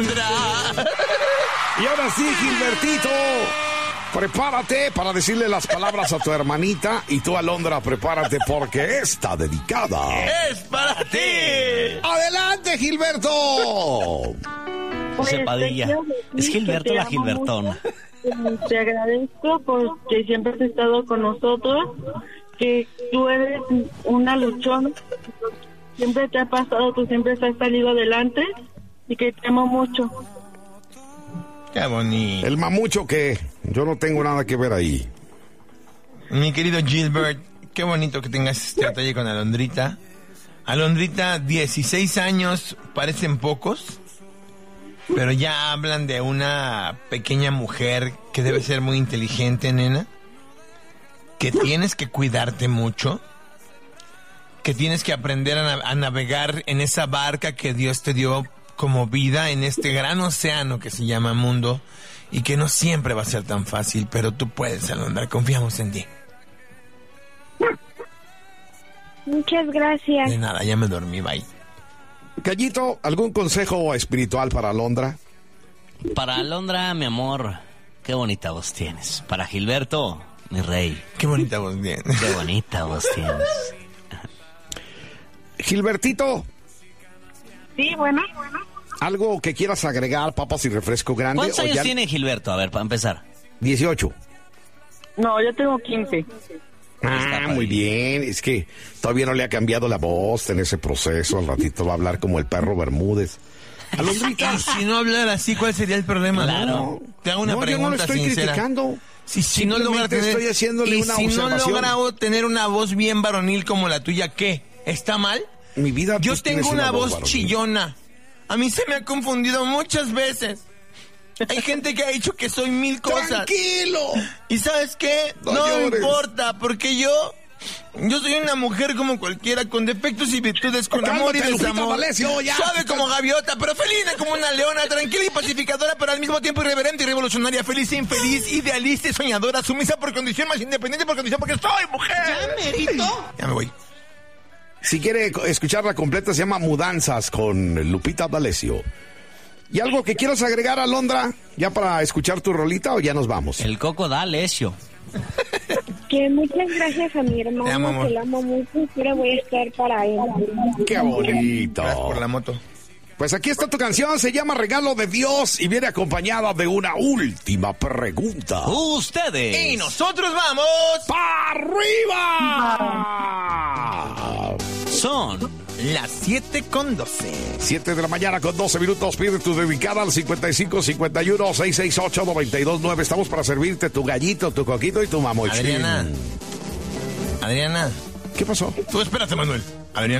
Alondra. Y ahora sí, Gilbertito, prepárate para decirle las palabras a tu hermanita. Y tú, Alondra, prepárate porque está dedicada. ¡Es para ti! ¡Adelante, Gilberto! José Padilla. Es Gilberto la Gilbertona. Te agradezco porque siempre has estado con nosotros, que tú eres una luchona, siempre te ha pasado, tú siempre has salido adelante y que te amo mucho. ¡Qué bonito! El mamucho que yo no tengo nada que ver ahí. Mi querido Gilbert, qué bonito que tengas este detalle con Alondrita. Alondrita, 16 años, parecen pocos, pero ya hablan de una pequeña mujer que debe ser muy inteligente, nena. Que tienes que cuidarte mucho. Que tienes que aprender a navegar en esa barca que Dios te dio como vida en este gran océano que se llama mundo. Y que no siempre va a ser tan fácil, pero tú puedes, Alondra, confiamos en ti. Muchas gracias. De nada, ya me dormí, bye. Gallito, ¿algún consejo espiritual para Alondra? Para Alondra, mi amor, qué bonita voz tienes. Para Gilberto, mi rey, Qué bonita voz bien. qué bonita voz tienes. Gilbertito, Sí, bueno. ¿algo que quieras agregar, papas y refresco grande? ¿Cuántos ¿O años ya- tiene Gilberto? A ver, para empezar. 18. No, yo tengo 15. Ah, muy bien. Es que todavía no le ha cambiado la voz en ese proceso. Al ratito va a hablar como el perro Bermúdez. Alondrita. Y si no hablara así, ¿cuál sería el problema? Claro. Te hago una No, yo pregunta no lo estoy sincera. criticando. Si no logra Simplemente tener, estoy haciéndole y una si no observación. logra tener una voz bien varonil como la tuya, ¿qué? ¿Está mal? Mi vida, Yo tú tienes tengo una voz varonil. chillona. A mí se me ha confundido muchas veces. Hay gente que ha dicho que soy mil cosas. ¡Tranquilo! ¿Y sabes qué? No No llores. importa, porque yo soy una mujer como cualquiera, con defectos y virtudes, con amor y Cálmate, Lupita desamor. D'Alessio, ya. Suave como gaviota, pero felina como una leona, tranquila y pacificadora, pero al mismo tiempo irreverente y revolucionaria, feliz e infeliz, idealista y soñadora, sumisa por condición, más independiente por condición, porque soy mujer. ¿Ya merito? Ya me voy. Si quiere escucharla completa, se llama Mudanzas con Lupita D'Alessio. ¿Y algo que quieras agregar, Alondra? ¿Ya para escuchar tu rolita o ya nos vamos? El Coco da Alessio. Que muchas gracias a mi Te amo, hermano, amor. que lo amo mucho y siempre voy a estar para él. ¡Qué bonito! Gracias por la moto. Pues aquí está tu canción, se llama Regalo de Dios y viene acompañada de una última pregunta. Ustedes. Y nosotros vamos. ¡Para arriba! Son Las 7:12. 7 de la mañana con 12 minutos. Pide tu dedicada al 5551-668-929. Estamos para servirte tu gallito, tu coquito y tu mamochín. Adriana. Adriana. ¿Qué pasó? Tú espérate, Manuel. Adriana.